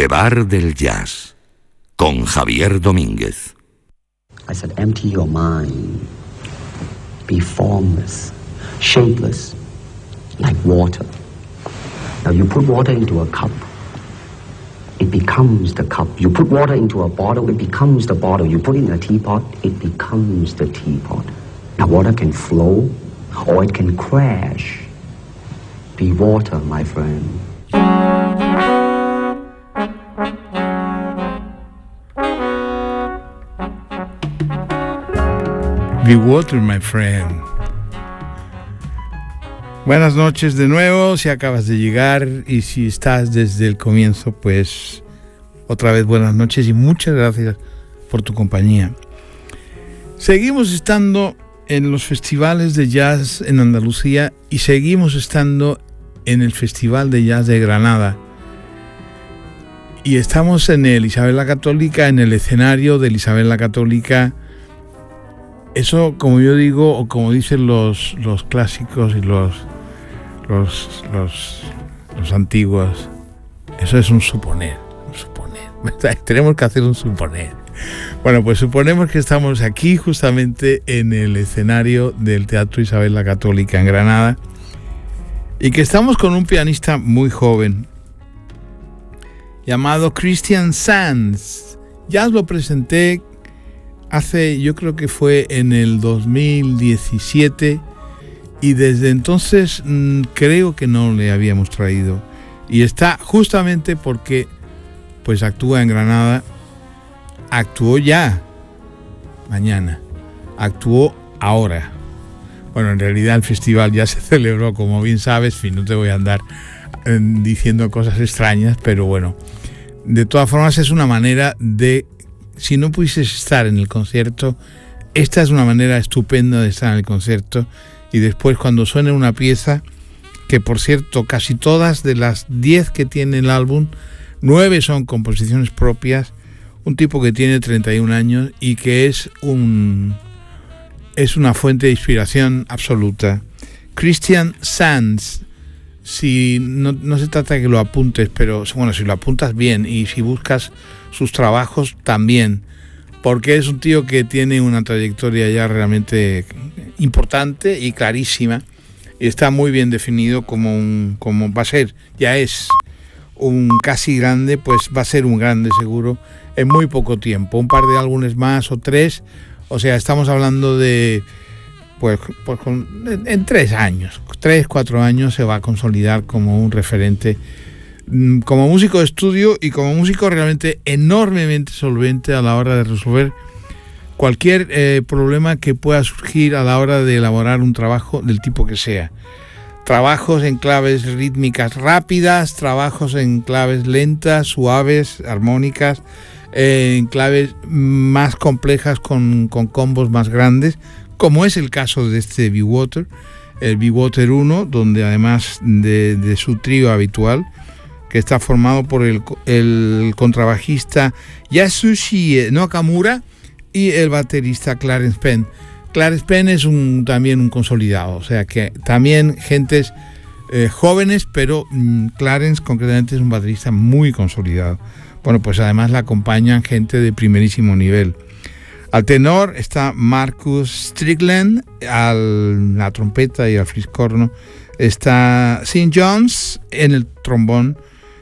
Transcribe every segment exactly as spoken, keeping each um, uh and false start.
Boulevard del Jazz, con Javier Domínguez. I said, empty your mind. Be formless, shapeless, like water. Now you put water into a cup, it becomes the cup. You put water into a bottle, it becomes the bottle. You put it in a teapot, it becomes the teapot. Now water can flow or it can crash. Be water, my friend. Be water, my friend. Buenas noches de nuevo, si acabas de llegar y si estás desde el comienzo, pues otra vez buenas noches y muchas gracias por tu compañía. Seguimos estando en los festivales de jazz en Andalucía y seguimos estando en el Festival de Jazz de Granada. Y estamos en el Isabel la Católica, en el escenario del Isabel la Católica. Eso, como yo digo, o como dicen los, los clásicos y los, los, los, los antiguos, eso es un suponer, un suponer. Tenemos que hacer un suponer. Bueno, pues suponemos que estamos aquí justamente en el escenario del Teatro Isabel la Católica en Granada y que estamos con un pianista muy joven llamado Christian Sands. Ya os lo presenté hace, yo creo que fue en el dos mil diecisiete y desde entonces mmm, creo que no le habíamos traído. Y está justamente porque pues actúa en Granada, actuó ya mañana, actuó ahora. Bueno, en realidad el festival ya se celebró, como bien sabes, fin, no te voy a andar eh, diciendo cosas extrañas, pero bueno, de todas formas es una manera de, si no pudieses estar en el concierto, esta es una manera estupenda de estar en el concierto y después cuando suene una pieza, que por cierto casi todas de las diez que tiene el álbum, nueve son composiciones propias, un tipo que tiene treinta y un años y que es un es una fuente de inspiración absoluta. Christian Sands, si no, no se trata de que lo apuntes, pero bueno, si lo apuntas bien y si buscas sus trabajos también, porque es un tío que tiene una trayectoria ya realmente importante y clarísima y está muy bien definido como un, como va a ser, ya es un casi grande, pues va a ser un grande seguro en muy poco tiempo, un par de álbumes más o tres, o sea, estamos hablando de pues, pues con, en, en tres años, tres, cuatro años se va a consolidar como un referente como músico de estudio y como músico realmente enormemente solvente a la hora de resolver cualquier eh, problema que pueda surgir a la hora de elaborar un trabajo del tipo que sea. Trabajos en claves rítmicas rápidas, trabajos en claves lentas, suaves, armónicas, eh, en claves más complejas con, con combos más grandes, como es el caso de este Be Water, el Be Water uno, donde además de, de su trío habitual, que está formado por el, el contrabajista Yasushi Nakamura y el baterista Clarence Penn. Clarence Penn es un, también un consolidado, o sea que también gentes eh, jóvenes, pero mmm, Clarence concretamente es un baterista muy consolidado. Bueno, pues además le acompañan gente de primerísimo nivel. Al tenor está Marcus Strickland, a la trompeta y al fliscorno está Saint Jones, en el trombón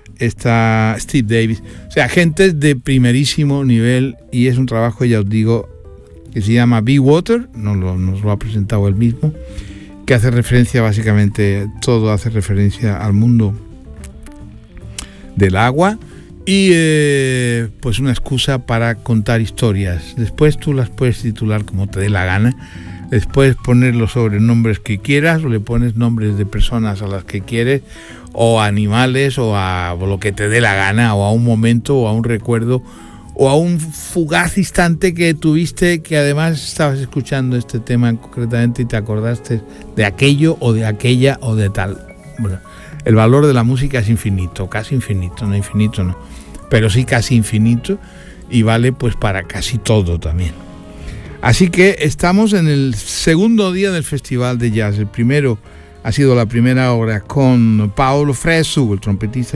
está Steve Davis, o sea, gente de primerísimo nivel y es un trabajo, ya os digo, que se llama Be Water, nos lo, nos lo ha presentado él mismo, que hace referencia básicamente, todo hace referencia al mundo del agua y eh, pues una excusa para contar historias. Después tú las puedes titular como te dé la gana, les puedes poner los sobrenombres que quieras o le pones nombres de personas a las que quieres o a animales o a lo que te dé la gana o a un momento o a un recuerdo o a un fugaz instante que tuviste que además estabas escuchando este tema concretamente y te acordaste de aquello o de aquella o de tal. Bueno, el valor de la música es infinito, casi infinito, no infinito no, pero sí casi infinito y vale pues para casi todo también. Así que estamos en el segundo día del Festival de Jazz. El primero ha sido la primera hora con Paolo Fresu, el trompetista